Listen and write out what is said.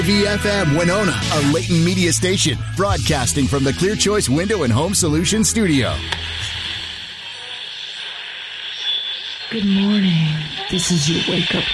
VFM Winona, a Leighton Media station, broadcasting from the Clear Choice Window and Home Solutions studio. Good morning. This is your wake-up